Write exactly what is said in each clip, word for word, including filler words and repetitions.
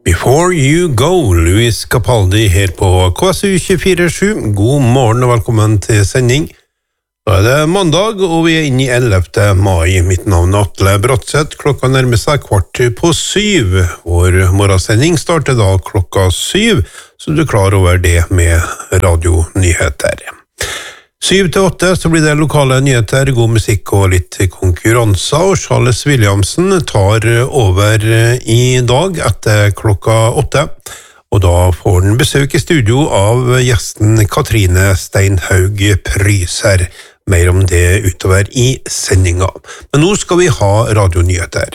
Before You Go, Luis Capaldi her på K S U tjuefire sju. God morgen og velkommen til sending. Da er det mandag, og vi er inne i ellevte mai. Mitt navn er Atle Bratseth. Klokka nærmer seg kvart på syv. Vår morgensending starter da klokka syv, så du er klar over det med radionyheter. Syv til åtte så blir det lokale nyheter, god musikk og litt konkurranser, og Charles Williamsen tar over i dag etter klokka åtte, og da får han besøk i studio av gjesten Katrine Steinhaug Pryser. Mer om det utover i sendinga. Men nå skal vi ha radionyheter.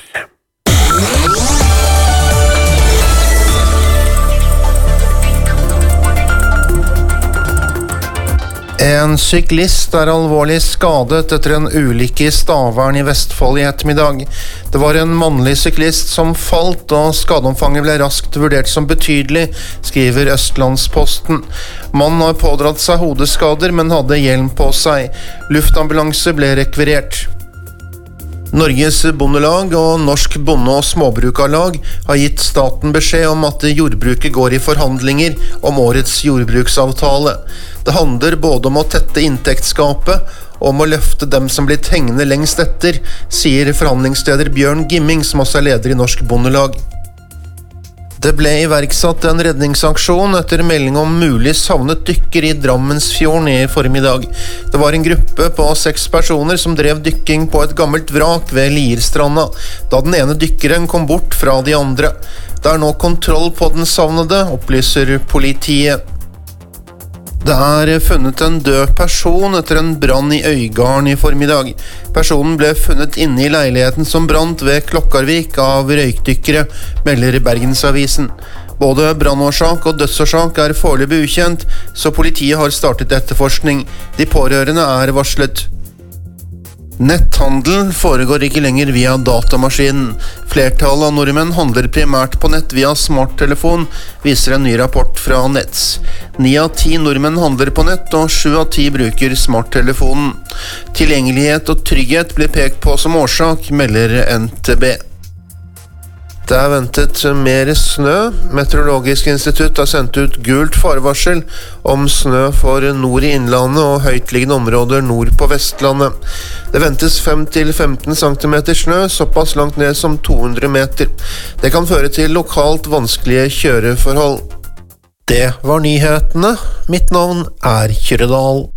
En syklist er alvorlig skadet etter en ulykke i Stavern i Vestfold i ettermiddag. Det var en mannlig syklist som falt, og skadeomfanget ble raskt vurdert som betydelig, skriver Østlandsposten. Mannen har pådratt seg hodeskader, men hadde hjelm på seg. Luftambulanse ble rekvirert. Norges Bondelag og Norsk Bonde- og Småbrukarlag har gitt staten beskjed om at jordbruket går i forhandlinger om årets jordbruksavtale. Det handler både om å tette inntektsgapet og om å løfte dem som blir hengende lengst etter, sier forhandlingsleder Bjørn Gimming, som også er leder i Norsk Bondelag. Det ble iverksatt en redningsaksjon etter melding om mulig savnet dykker i Drammensfjorden i formiddag. Det var en gruppe på seks personer som drev dykking på et gammelt vrak ved Lierstranda, da den ene dykkeren kom bort fra de andre. Det er nå kontroll på den savnede, opplyser politiet. Det er funnet en død person etter en brann i Øygarden i formiddag. Personen ble funnet inne i leiligheten som brant ved Klokkarvik av røykdykkere, melder Bergensavisen. Både brannårsak og dødsårsak er foreløpig ukjent, så politiet har startet etterforskning. De pårørende er varslet. Netthandel foregår ikke lenger via datamaskinen. Flertallet av nordmenn handler primært på nett via smarttelefon, viser en ny rapport fra Nets. Ni av ti nordmenn handler på nett, og sju av ti bruker smarttelefonen. Tilgjengelighet og trygghet blir pekt på som årsak, melder N T B. Det er ventet mer snø. Meteorologisk institutt har sendt ut gult farevarsel om snø for nord i innlandet og høytliggende områder nord på Vestlandet. Det ventes fem til femten centimeter snø, såpass langt ned som to hundre meter. Det kan føre til lokalt vanskelige kjøreforhold. Det var nyhetene. Mitt navn er Kyrre Dahl.